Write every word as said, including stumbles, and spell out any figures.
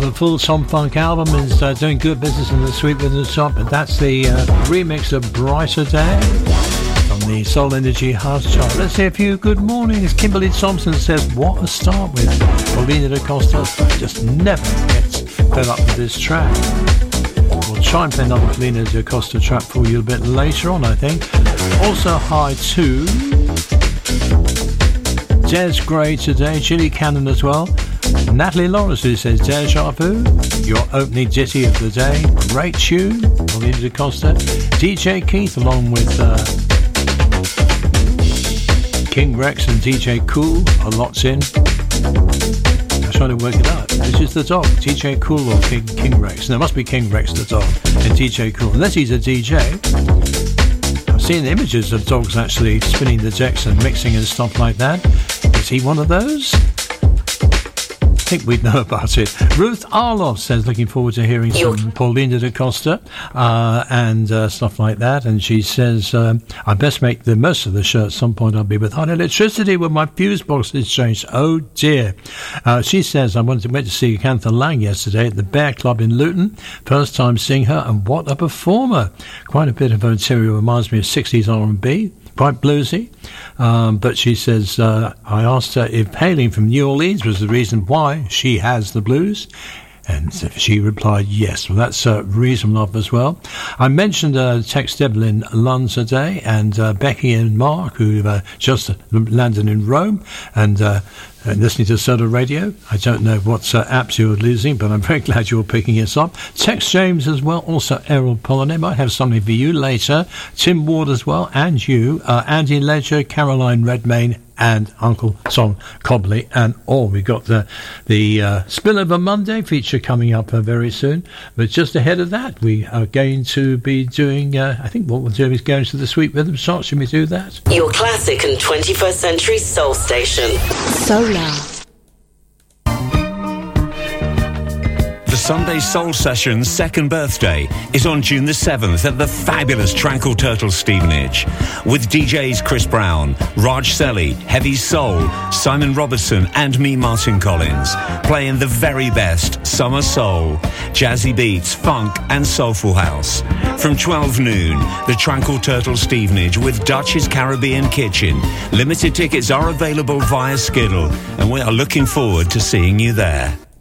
of a full Tom Funk album is uh, doing good business in the Sweet Rhythm Top, but that's the uh, remix of Brighter Day from the Soul Energy House chart. Let's say a few good mornings. Kimberly Thompson says, what a start with. Paulina da Costa just never gets fed up with this track. We'll try and play another Paulina da Costa track for you a bit later on, I think. Also hi to Des Gray today, Chili Cannon as well. Natalie Lawrence, who says Deja Vu, your opening ditty of the day, great tune, Paulina da Costa. D J Keith along with uh, King Rex and D J Cool are locked in. I'm trying to work it out. Which is the dog, D J Cool or King, King Rex? No, it must be King Rex the dog and D J Cool, unless he's a D J. I've seen images of dogs actually spinning the decks and mixing and stuff like that. Is he one of those? I think we'd know about it. Ruth Arloff says looking forward to hearing some Paulina da Costa uh, and uh, stuff like that. And she says um, I best make the most of the show. At some point I'll be without electricity when my fuse box is changed. Oh dear. Uh, she says I went to, went to see Cantha Lang yesterday at the Bear Club in Luton. First time seeing her, and what a performer. Quite a bit of her material reminds me of sixties R and B. Quite bluesy, um, but she says, uh, I asked her if hailing from New Orleans was the reason why she has the blues, and she replied yes. Well, that's uh, reasonable enough as well. I mentioned uh, Tex Devlin Lund today, and uh, Becky and Mark, who uh, just landed in Rome, and uh, Uh, listening to Soda Radio. I don't know what uh, apps you're losing, but I'm very glad you're picking us up. Tex James as well, also Errol Pollinet. Might have something for you later. Tim Ward as well, and you. Uh, Andy Ledger, Caroline Redmayne, and Uncle Tom Cobley, and all. We've got the, the uh, Spillover Monday feature coming up uh, very soon. But just ahead of that, we are going to be doing, uh, I think what we'll do is going to the Sweet Rhythm chart. Should we do that? Your classic and twenty-first century soul station. Solar. The Sunday Soul Session's second birthday is on June the seventh at the fabulous Tranquil Turtle Stevenage, with D Js Chris Brown, Raj Selly, Heavy Soul, Simon Robertson and me, Martin Collins, playing the very best summer soul, jazzy beats, funk and soulful house. From twelve noon, the Tranquil Turtle Stevenage with Dutch's Caribbean Kitchen. Limited tickets are available via Skiddle, and we are looking forward to seeing you there.